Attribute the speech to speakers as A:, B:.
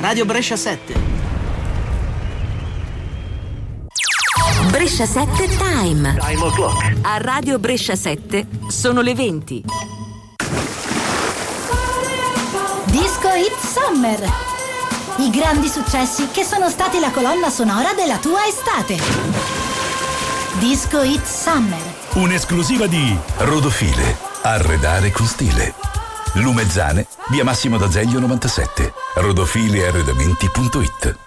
A: Radio Brescia 7.
B: Brescia 7 Time.
C: Time o'clock.
B: A Radio Brescia 7 sono le 20.
D: Disco Hit Summer. I grandi successi che sono stati la colonna sonora della tua estate. Disco Hit Summer.
E: Un'esclusiva di Rodofile. Arredare con stile. Lumezzane, via Massimo d'Azeglio 97. Rodofilearredamenti.it.